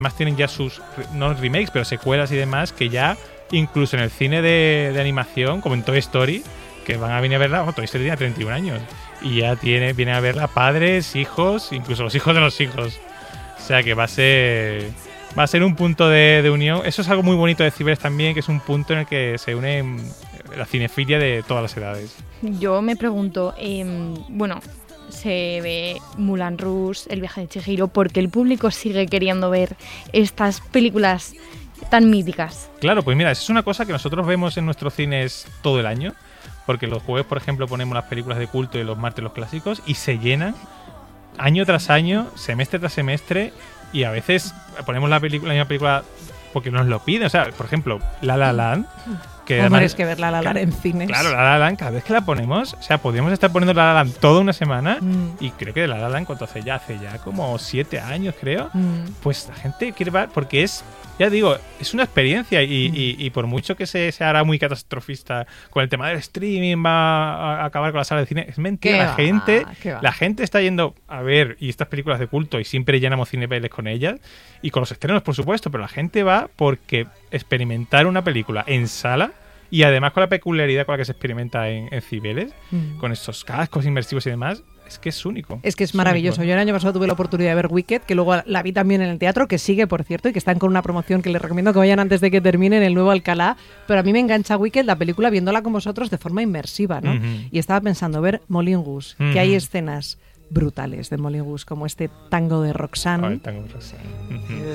además tienen ya sus, no remakes, pero secuelas y demás, que ya incluso en el cine de animación, como en Toy Story, que van a venir a verla, Toy Story tiene 31 años, y ya vienen a verla padres, hijos, incluso los hijos de los hijos. O sea que va a ser un punto de unión. Eso es algo muy bonito de Cibeles también, que es un punto en el que se une la cinefilia de todas las edades. Yo me pregunto, se ve Moulin Rouge, El viaje de Chihiro, ¿por qué el público sigue queriendo ver estas películas tan míticas? Claro, pues mira, es una cosa que nosotros vemos en nuestros cines todo el año, porque los jueves, por ejemplo, ponemos las películas de culto y los martes los clásicos, y se llenan año tras año, semestre tras semestre, y a veces ponemos la misma película porque nos lo piden. O sea, por ejemplo, La La Land, que además es que ver La La Land en cines. Claro, La La Land, cada vez que la ponemos, o sea, podríamos estar poniendo La La Land toda una semana, y creo que La La Land, ¿cuánto hace ya? Hace ya como 7 años, creo. Pues la gente quiere ver, porque es, ya digo, es una experiencia, y por mucho que se hará muy catastrofista con el tema del streaming, va a acabar con la sala de cine, es mentira. La gente está yendo a ver y estas películas de culto, y siempre llenamos Cinepeles con ellas, y con los estrenos, por supuesto, pero la gente va porque experimentar una película en sala, y además con la peculiaridad con la que se experimenta en Cibeles, con estos cascos inmersivos y demás, es que es único. Es que es maravilloso. Yo el año pasado tuve la oportunidad de ver Wicked, que luego la vi también en el teatro, que sigue, por cierto, y que están con una promoción que les recomiendo que vayan antes de que termine en el nuevo Alcalá. Pero a mí me engancha Wicked, la película, viéndola con vosotros de forma inmersiva, ¿no? Y estaba pensando, ver Moulin Rouge, que hay escenas brutales de Moulin Rouge, como este tango de Roxanne. El tango de Roxanne.